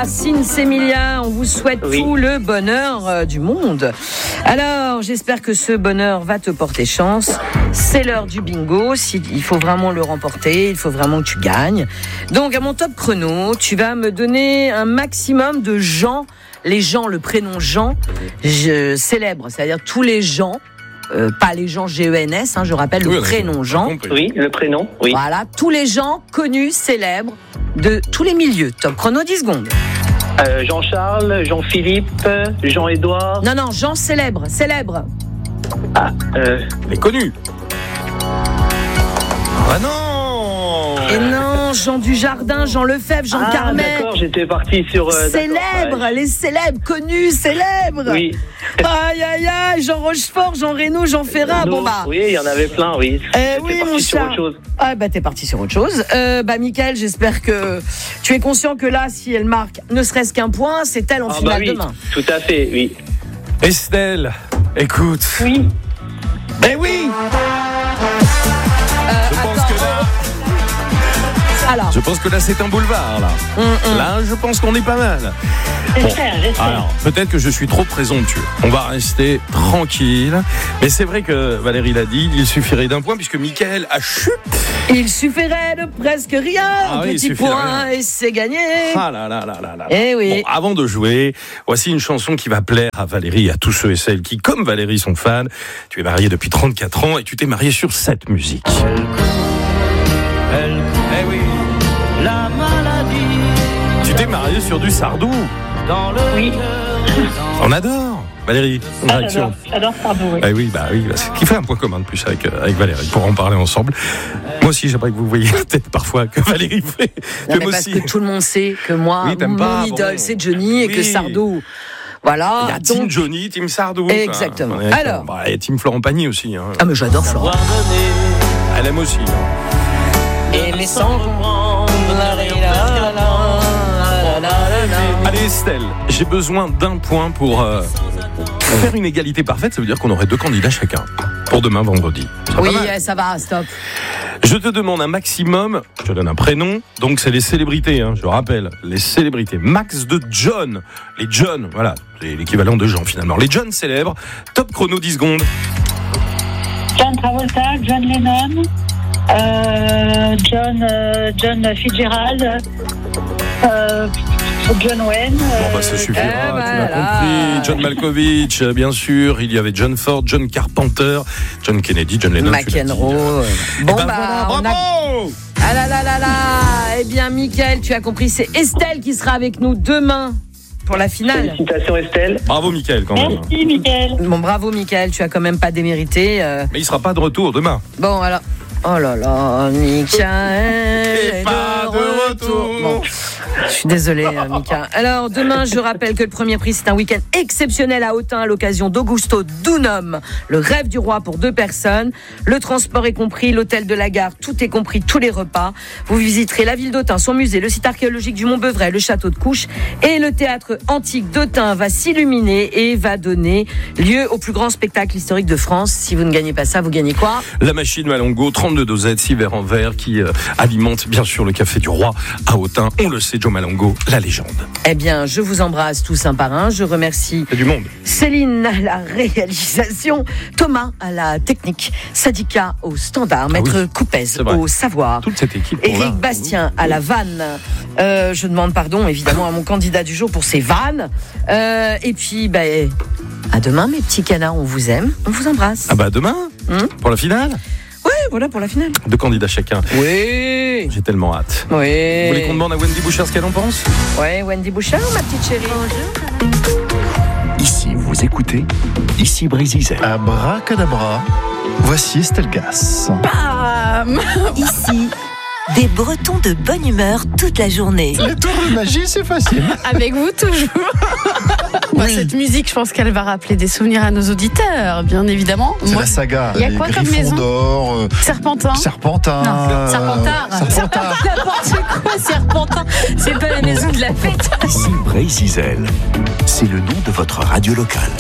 Sinsemilia, on vous souhaite tout le bonheur du monde. Alors, j'espère que ce bonheur va te porter chance. C'est l'heure du bingo. Il faut vraiment le remporter, il faut vraiment que tu gagnes. Donc, à mon top chrono, tu vas me donner un maximum de gens, les gens, le prénom Jean, célèbre, c'est-à-dire tous les gens. Pas les gens G-E-N-S, je rappelle le prénom Jean. Oui, le prénom, oui. Voilà, tous les gens connus, célèbres, de tous les milieux. Top chrono, 10 secondes. Jean-Charles, Jean-Philippe, Jean-Édouard. Non, Jean célèbre. Les connus. Ah non. Et non, Jean Dujardin, Jean Lefebvre, Jean Carmet. D'accord, j'étais parti sur... célèbres, les célèbres, connus, célèbres. Oui. Aïe, Jean Rochefort, Jean Reno, Jean Ferrat, Oui, il y en avait plein, oui. Oui, mon chat. T'es parti sur autre chose. Mickaël, j'espère que tu es conscient que là, si elle marque ne serait-ce qu'un point, c'est elle en finale demain. Tout à fait, oui. Estelle, écoute. Oui. Eh oui. Je pense que là, c'est un boulevard, là. Là, je pense qu'on est pas mal. J'espère. Alors, peut-être que je suis trop présomptueux. On va rester tranquille. Mais c'est vrai que Valérie l'a dit, il suffirait d'un point, puisque Mickaël a chuté. Il suffirait de presque rien. Petit point, et c'est gagné. Ah là. Eh oui. Bon, avant de jouer, voici une chanson qui va plaire à Valérie et à tous ceux et celles qui, comme Valérie, sont fans. Tu es marié depuis 34 ans et tu t'es marié sur cette musique. Eh oui. La maladie. Tu t'es marié sur du Sardou. Oui. On adore. Valérie, ton réaction. J'adore Sardou, oui. Oui, c'est qui fait un point commun de plus avec Valérie, pour en parler ensemble. Moi aussi, j'aimerais que vous voyiez peut-être parfois que Valérie fait. Parce que tout le monde sait que moi, mon idole, c'est Johnny et que Sardou. Voilà. Il y a Team Johnny, Team Sardou. Exactement. Alors. Il y a Team Florent Pagny aussi. Ah, mais j'adore Florent. Elle aime aussi. Et les sangs Allez Estelle, j'ai besoin d'un point pour faire une égalité parfaite. Ça veut dire qu'on aurait 2 candidats chacun pour demain vendredi. Ça va, stop. Je te demande un maximum, je te donne un prénom, donc c'est les célébrités, je rappelle, les célébrités. Max de John, les John, voilà, l'équivalent de Jean finalement. Les John célèbres, top chrono 10 secondes. John Travolta, John Lennon, John Fitzgerald, John Wayne. Ça suffira, tu l'as compris. John Malkovich, bien sûr. Il y avait John Ford, John Carpenter, John Kennedy, John Lennon. McEnroe. Bravo. Ah là. Eh bien, Mickaël, tu as compris, c'est Estelle qui sera avec nous demain pour la finale. Félicitations Estelle. Bravo Mickaël quand même. Merci Mickaël. Bon, bravo Mickaël, tu as quand même pas démérité. Mais il sera pas de retour demain. Bon, alors. Oh là là, Mickaël est pas de retour. Bon, je suis désolée, Mika. Alors, demain, je rappelle que le premier prix, c'est un week-end exceptionnel à Autun à l'occasion d'Augusto Dunum, le rêve du roi pour 2 personnes. Le transport est compris, l'hôtel de la gare, tout est compris, tous les repas. Vous visiterez la ville d'Autun, son musée, le site archéologique du Mont-Beuvray, le château de Couches et le théâtre antique d'Autun va s'illuminer et va donner lieu au plus grand spectacle historique de France. Si vous ne gagnez pas ça, vous gagnez quoi ? La machine Malongo, 32 dosettes, 6 verres en verre qui alimente bien sûr le café du roi à Autun. On le sait, Joe Malongo, la légende. Eh bien, je vous embrasse tous un par un. Je remercie du monde. Céline à la réalisation, Thomas à la technique, Sadika au standard, Maître Coupez au savoir. Toute cette équipe. Éric Bastien à la vanne. Je demande pardon évidemment à mon candidat du jour pour ses vannes. Et puis, à demain mes petits canards, on vous aime, on vous embrasse. À demain pour la finale. Oui, voilà pour la finale. 2 candidats chacun. Oui. J'ai tellement hâte. Oui. Vous voulez qu'on demande à Wendy Bouchard ce qu'elle en pense ? Oui, Wendy Bouchard, ma petite chérie. Bonjour. Ici, vous écoutez, ici Brésil. Abracadabra, voici Estelle Gas. Bam. Ici, des Bretons de bonne humeur toute la journée. Les tours de magie, c'est facile. Avec vous toujours. Oui. Cette musique, je pense qu'elle va rappeler des souvenirs à nos auditeurs, bien évidemment. C'est la saga. Il y a quoi comme maison ? d'or. Serpentin. Serpentin. Non, Serpentard. N'importe quoi, Serpentin. C'est pas la maison de la fête. Ici Brésil. C'est le nom de votre radio locale.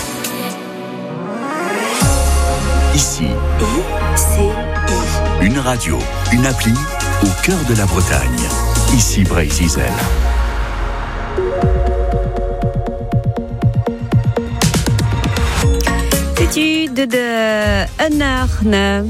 Ici. Une radio, une appli au cœur de la Bretagne. Ici Brésil. tu de Unarne.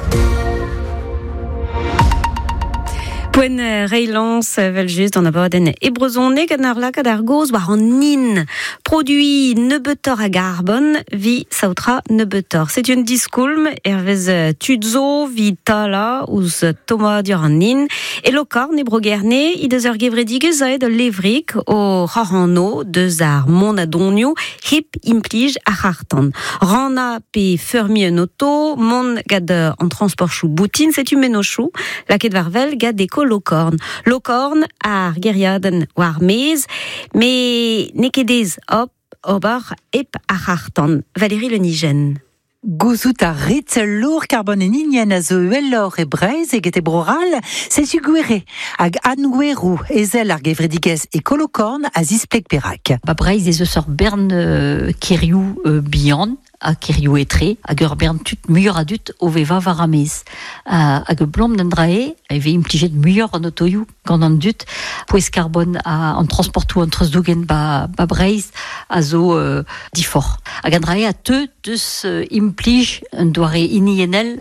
Poen reilance vel just an abaden ebrezonne gant ar lakad ar goz war an nin produit nebetor a garbon vi saotra nebetor. C'est une discoulm ervez tudzo vi tala ouz toma dur an nin e lokar ne brogerne i deus ur gevredige zaed levrik o rarano deus ar mon adonio hip implij a hartan. Rana pe fermi un auto, mon gad en transport chou boutin, c'est une menochou, laket varvel gad eko lokorn. Lokorn ar geriaden war mez, mais nekedez hop, obar ep a hartan. Valérie Le Nigen. Gozout a rit lour carbon en inien a zo uellor e breiz e gete broral, se su gwere hag anouerou ezel ar gevredigez e kolokorn a zisplek perak. Ba breiz ez eus ur bern kiriou bihan, a kiriou etre, hag ur bern tut muior adut o veva var amez. Hag blom d'an drae, e ve implijet muior an otoiou gant an dut, poez carbon an transportou an treusdougen ba breiz a zo difor. Hag an drae a deus implij un doare inienel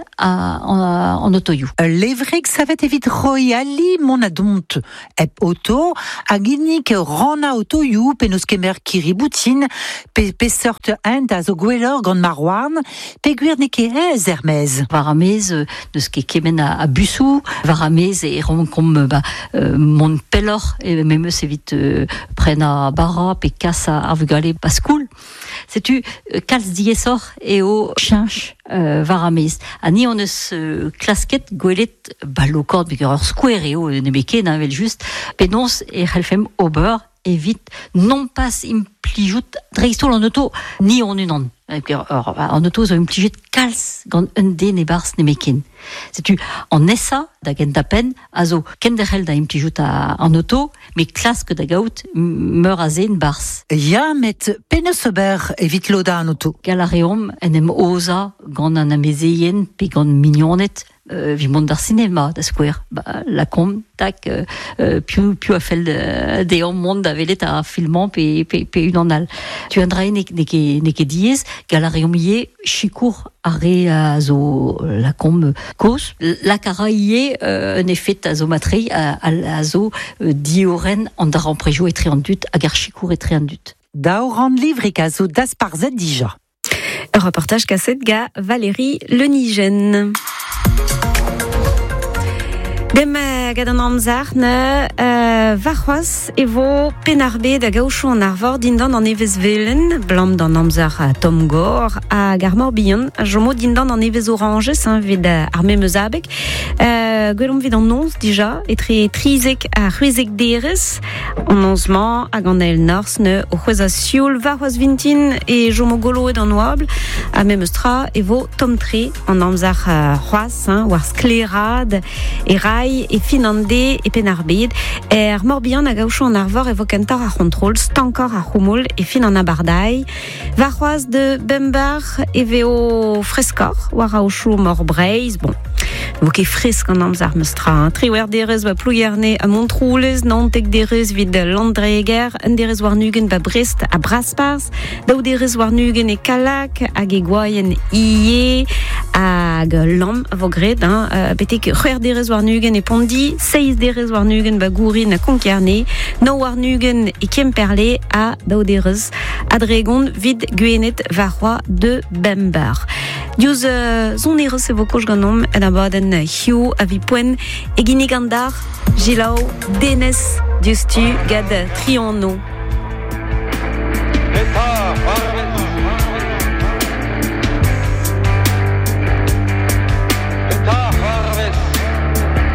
an otoiou. Levrek savet evit roi ali mon adont ep auto hag innik rana otoiou penaos kemer kiriboutin pe sort end a zo gwellor gant marwarn pe gwir neke ez ermez. Var amez deus ket kemen a busou, var amez e ron kom mon pellor e memeus evit pren a bara pe kas a vugale baskoul. Setu kalz diesor eo chinch var amez. Ani on eus klasket gwelet balokord beger ur skouer eo ne beken vel just penons e c'hellfem ober evit non pas implijout dreistol an auto ni on unan. An auto zo implijet kalz gant un den e bars ne meken. Setu an essa da gent da pen a zo kenderel da implijout an auto me klask da gaout meur a zen bars. Ya met penaos ober evit loda an auto. Galareom en em oza gant an amezeien pe gant mignonnet vi mont d'ar cinema da skouer. La kom tak piu a fel deom mont da velet a filmant pe un an al. Tu an drae neke diez galareom ie chikour are a zo la kom koz. La kara ie un effet a zo matrei a zo dioren an dar an prejo etre an dut hag ar chikour etre an dut. Daou ran livrik a zo dasparzet dija. Un reportage cassette ga Valérie Le Nigen. Dem gad an amzarne varc'hoaz evo penarbe da gaouchou an arvor dindan an evezvelen, blam d'an amzar Tom Gore a gar Morbihan, a jomo dindan an evez oranges, vid ar memeus abek. Gwellom vid an nons dija, etre trizek a c'hwezek derez, an nonsman hag an el norsne o c'hwez a sioul varc'hoaz vintin e jomo goloet an oabl, a memeus tra evo tom tre an amzar c'hoaz, war sklerad e rai e finande e penarbed Morbihan a gaouchou an arvor evo kentor a control stankor a c'houmoul e fin an abardai varc'hoaz de bembar e veo freskor war a ouchou mor breiz bon evo ket fresk an amzar meustra triwer derez ba plougerne a montroulez nantek derez vid landreger un derez war nugen ba Brest a Braspars daou derez war nugen e kalak hag e gwaien ie hag lam a vo gred betek c'hwer derez war nugen e pondi 6 derez war nugen ba gourin a konkerne no war nugen e kemperle a daou derez a dregon vid gwenet varroa de bembar. Diouz zon erez evo koch ganom en abaden hiou a vi poen e gine gandar jilau denez diouz tu gad trianno.